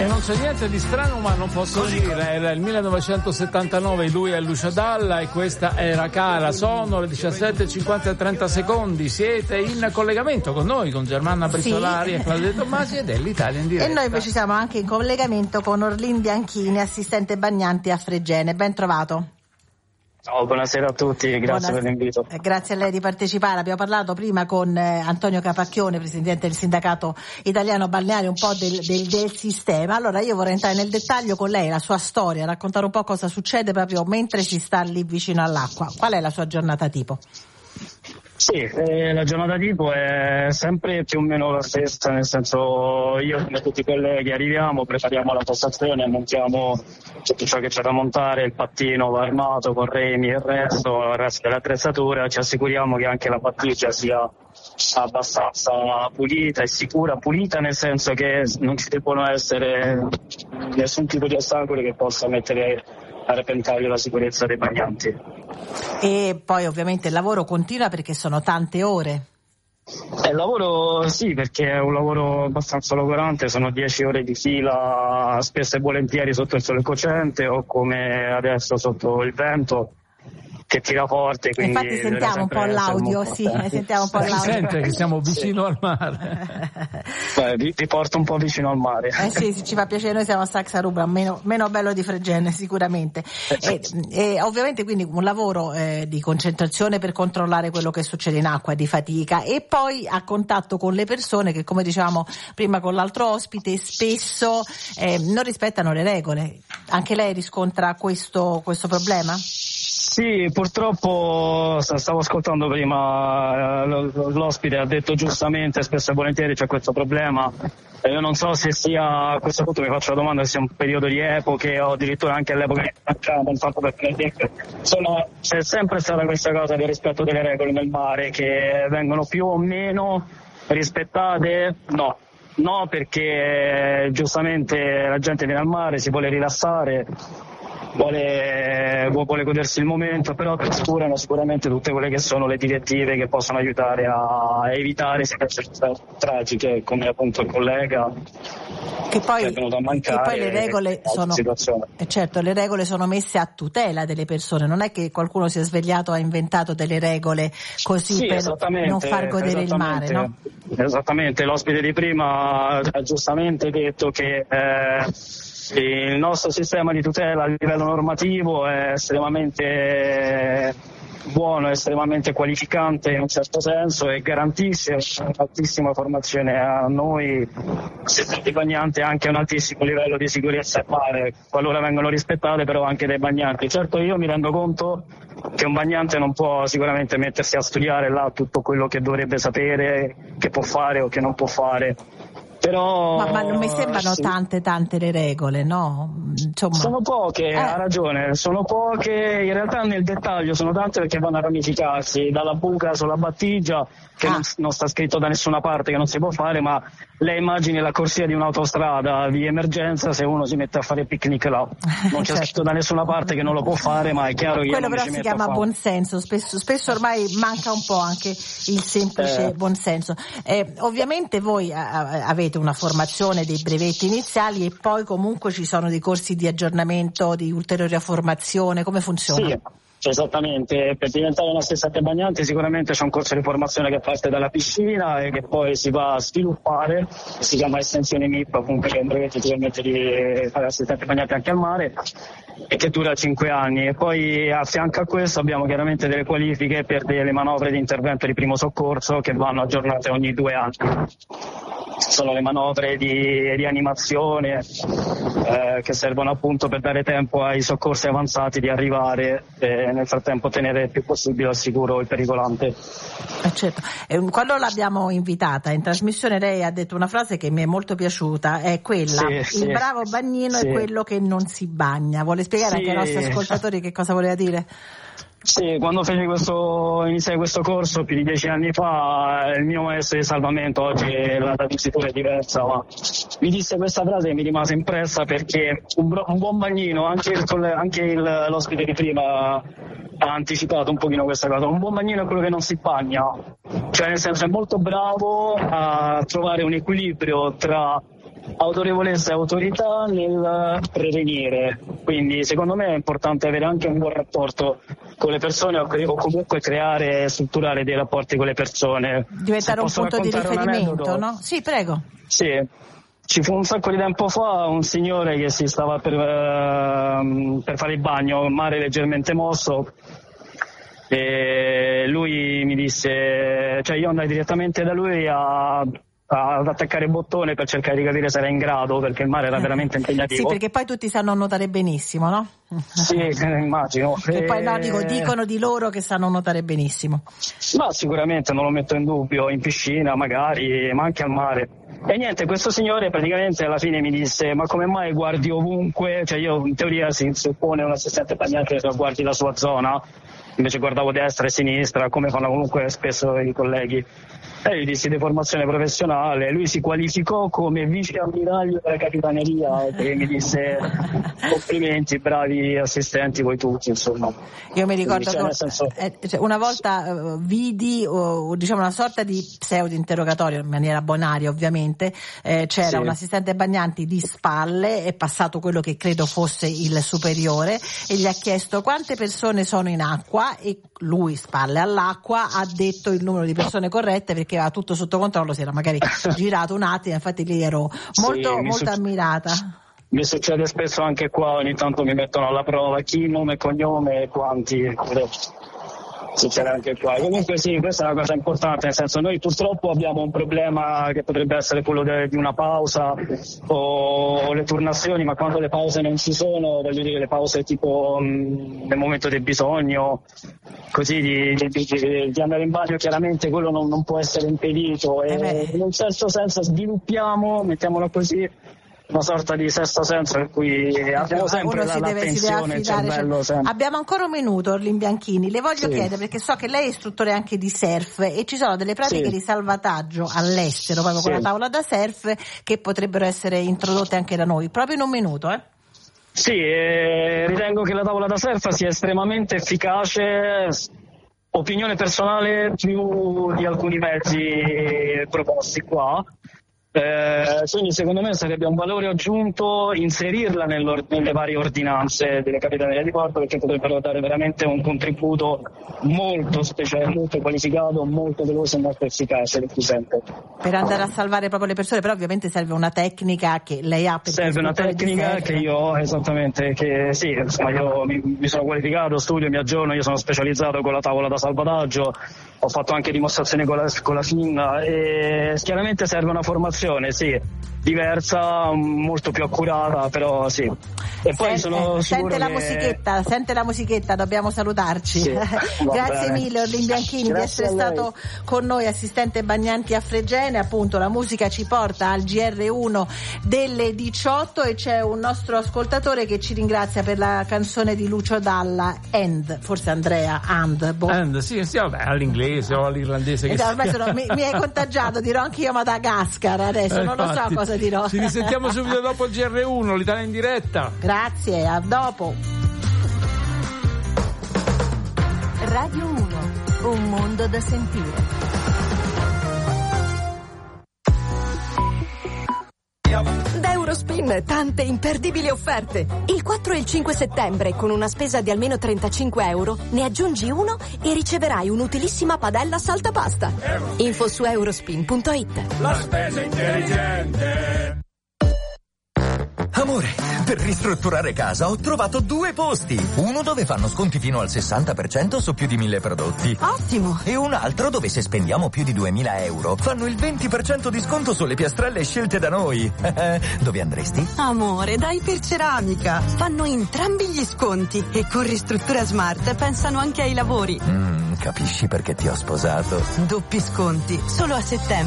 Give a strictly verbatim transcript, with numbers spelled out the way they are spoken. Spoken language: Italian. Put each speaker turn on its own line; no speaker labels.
E non c'è niente di strano, ma non posso Così dire, era il millenovecentosettantanove, lui è Lucio Dalla e questa era Cara. Sono le diciassette e cinquanta e trenta secondi, siete in collegamento con noi, con Germanna Brizzolari sì. e Claudia De Tommasi ed è l'Italia in diretta.
E noi invece siamo anche in collegamento con Orlin Bianchini, assistente bagnanti a Fregene. Ben trovato.
Ciao, buonasera a tutti, grazie
Buonasera.
per l'invito.
Grazie a lei di partecipare. Abbiamo parlato prima con eh, Antonio Capacchione, presidente del sindacato italiano balneare, un po' del, del, del sistema. Allora io vorrei entrare nel dettaglio con lei, la sua storia, raccontare un po' cosa succede proprio mentre si sta lì vicino all'acqua. Qual è la sua giornata tipo?
Sì, eh, la giornata tipo è sempre più o meno la stessa, nel senso io come tutti i colleghi arriviamo, prepariamo la postazione, montiamo tutto ciò che c'è da montare, il pattino va armato con remi e il resto, il resto dell'attrezzatura, ci assicuriamo che anche la battigia sia abbastanza pulita e sicura, pulita nel senso che non ci devono essere nessun tipo di ostacolo che possa mettere a repentaglio la sicurezza dei bagnanti.
E poi ovviamente il lavoro continua perché sono tante ore.
Eh, il lavoro sì, perché è un lavoro abbastanza logorante, sono dieci ore di fila, spesso e volentieri sotto il sole cocente o come adesso sotto il vento che tira forte. Quindi
infatti sentiamo un po' l'audio, sì, sentiamo un po' l'audio.
Si sente che siamo vicino sì. al mare.
Beh, vi, vi porto un po' vicino al mare.
Eh sì, sì, ci fa piacere, noi siamo a Saxa Rubra, meno, meno bello di Fregene sicuramente. E, e ovviamente quindi un lavoro eh, di concentrazione per controllare quello che succede in acqua, di fatica, e poi a contatto con le persone che, come dicevamo prima con l'altro ospite, spesso eh, non rispettano le regole. Anche lei riscontra questo, questo problema?
Sì, purtroppo stavo ascoltando prima, l'ospite ha detto giustamente, spesso e volentieri c'è questo problema. Io non so se sia, a questo punto mi faccio la domanda se sia un periodo di epoche o addirittura anche all'epoca che facciamo, il fatto per esempio, sono, c'è sempre stata questa cosa del rispetto delle regole nel mare che vengono più o meno rispettate, no. No, perché giustamente la gente viene al mare, si vuole rilassare, Vuole, vuole godersi il momento, però trascurano sicuramente tutte quelle che sono le direttive che possono aiutare a evitare situazioni tragiche come appunto il collega
che poi,
che è venuto a mancare.
Che poi le regole sono eh certo, le regole sono messe a tutela delle persone, non è che qualcuno si è svegliato e ha inventato delle regole così
sì,
per non far godere il mare, no?
Esattamente, l'ospite di prima ha giustamente detto che eh, il nostro sistema di tutela a livello normativo è estremamente buono, estremamente qualificante in un certo senso e garantisce un'altissima formazione a noi assistenti bagnanti, anche un altissimo livello di sicurezza in mare, qualora vengono rispettate però anche dai bagnanti. Certo, io mi rendo conto che un bagnante non può sicuramente mettersi a studiare là tutto quello che dovrebbe sapere, che può fare o che non può fare. Però,
ma, ma non mi sembrano sì. tante tante le regole, no? Insomma.
Sono poche, eh. ha ragione, sono poche, in realtà nel dettaglio sono tante perché vanno a ramificarsi, dalla buca sulla battigia che ah. non, non sta scritto da nessuna parte che non si può fare, ma lei immagini la corsia di un'autostrada di emergenza se uno si mette a fare picnic là, non c'è certo. scritto da nessuna parte che non lo può fare, ma è chiaro che
quello
io non
però
mi
si chiama buonsenso, spesso, spesso ormai manca un po' anche il semplice eh. buonsenso. Eh, ovviamente voi a, avete una formazione dei brevetti iniziali e poi comunque ci sono dei corsi di aggiornamento, di ulteriore formazione, come funziona?
Sì. Esattamente, per diventare un assistente bagnante sicuramente c'è un corso di formazione che parte dalla piscina e che poi si va a sviluppare, si chiama estensione M I P, appunto, che è un brevetto che permette di fare assistente bagnante anche al mare e che dura cinque anni. E poi a fianco a questo abbiamo chiaramente delle qualifiche per delle manovre di intervento di primo soccorso che vanno aggiornate ogni due anni. Sono le manovre di rianimazione eh, che servono appunto per dare tempo ai soccorsi avanzati di arrivare e nel frattempo tenere il più possibile al sicuro il pericolante.
Eh certo. eh, quando l'abbiamo invitata in trasmissione lei ha detto una frase che mi è molto piaciuta, è quella
sì,
il
sì,
bravo bagnino
sì.
è quello che non si bagna. Vuole spiegare sì. anche ai nostri ascoltatori che cosa voleva dire?
Sì, quando feci questo, iniziai questo corso più di dieci anni fa, il mio maestro di salvamento, oggi la dicitura è diversa, ma mi disse questa frase e mi rimase impressa perché un, bro, un buon bagnino, anche, il, anche il, l'ospite di prima ha anticipato un pochino questa cosa, un buon bagnino è quello che non si bagna, cioè nel senso è molto bravo a trovare un equilibrio tra autorevolezza e autorità nel prevenire, quindi secondo me è importante avere anche un buon rapporto con le persone o comunque creare e strutturare dei rapporti con le persone.
Diventare un punto di riferimento, no? Sì, prego.
Sì, ci fu un sacco di tempo fa un signore che si stava per, uh, per fare il bagno, mare leggermente mosso, e lui mi disse, cioè io andai direttamente da lui a, a, ad attaccare il bottone per cercare di capire se era in grado, perché il mare era veramente impegnativo.
Sì, perché poi tutti sanno nuotare benissimo, no?
Sì, immagino.
E, e poi no,
eh...
dico, dicono di loro che sanno nuotare benissimo.
Ma sicuramente, non lo metto in dubbio, in piscina magari, ma anche al mare. E niente, questo signore praticamente alla fine mi disse, ma come mai guardi ovunque? Cioè io in teoria si suppone un assistente bagnante che guardi la sua zona, invece guardavo destra e sinistra, come fanno comunque spesso i colleghi. E gli dissi deformazione professionale, lui si qualificò come vice ammiraglio della capitaneria e mi disse complimenti, bravi assistenti voi tutti, insomma.
Io mi ricordo
Quindi,
che
senso...
eh, cioè, una volta uh, vidi uh, diciamo una sorta di pseudo interrogatorio in maniera bonaria ovviamente, eh, c'era
sì.
un assistente bagnanti di spalle, è passato quello che credo fosse il superiore e gli ha chiesto quante persone sono in acqua e lui, spalle all'acqua, ha detto il numero di persone corrette perché aveva tutto sotto controllo, si era magari girato un attimo, infatti lì ero molto, sì, molto succe- ammirata.
Mi succede spesso anche qua, ogni tanto mi mettono alla prova chi, nome, cognome e quanti. Succede anche qua. Comunque sì, questa è una cosa importante, nel senso noi purtroppo abbiamo un problema che potrebbe essere quello de- di una pausa o, o le turnazioni, ma quando le pause non ci sono, voglio dire le pause tipo mh, nel momento del bisogno, così di, di, di, di andare in bagno, chiaramente quello non, non può essere impedito e
eh
in un certo senso sviluppiamo, mettiamolo così, una sorta di sesto senso per cui abbiamo sempre la, l'attenzione, il cervello sempre.
Abbiamo ancora un minuto, Orlin Bianchini, le voglio sì. chiedere, perché so che lei è istruttore anche di surf e ci sono delle pratiche sì. di salvataggio all'estero proprio sì. con la tavola da surf che potrebbero essere introdotte anche da noi, proprio in un minuto, eh?
Sì, eh, ritengo che la tavola da surf sia estremamente efficace, opinione personale più di alcuni mezzi proposti qua. Eh, quindi secondo me sarebbe un valore aggiunto inserirla nelle varie ordinanze delle capitanerie di porto, perché potrebbero dare veramente un contributo molto speciale, molto qualificato, molto veloce e molto efficace
per andare a salvare proprio le persone. Però ovviamente serve una tecnica che lei ha,
serve una tecnica che io ho, esattamente, che sì, insomma io mi, mi sono qualificato, studio, mi aggiorno, io sono specializzato con la tavola da salvataggio, ho fatto anche dimostrazioni con la, con la finna e chiaramente serve una formazione, sì, diversa, molto più accurata, però sì. E poi
sente,
sono
sente la
che...
musichetta, sente la musichetta, dobbiamo salutarci.
Sì,
grazie bene. mille Orlin Bianchini grazie di essere stato con noi, assistente bagnanti a Fregene. Appunto la musica ci porta al G R uno delle diciotto e c'è un nostro ascoltatore che ci ringrazia per la canzone di Lucio Dalla, And, forse Andrea, And, boh.
And, sì, sì, vabbè, all'inglese o all'irlandese che
esatto, ormai sono, mi, mi hai contagiato, dirò anche io Madagascar adesso, eh, non infatti, lo so cosa dirò.
Ci risentiamo subito dopo il G R uno, l'Italia in diretta.
Grazie, a dopo.
Radio uno, un mondo da sentire. Da Eurospin tante imperdibili offerte. Il quattro e il cinque settembre con una spesa di almeno trentacinque euro ne aggiungi uno e riceverai un'utilissima padella saltapasta. Info su eurospin punto it.
La spesa intelligente.
Amore, per ristrutturare casa ho trovato due posti. Uno dove fanno sconti fino al sessanta per cento su più di mille prodotti.
Ottimo!
E un altro dove se spendiamo più di duemila euro fanno il venti per cento di sconto sulle piastrelle scelte da noi. Dove andresti?
Amore, dai per Ceramica. Fanno entrambi gli sconti e con Ristruttura Smart pensano anche ai lavori.
Mm, capisci perché ti ho sposato?
Doppi sconti, solo a settembre.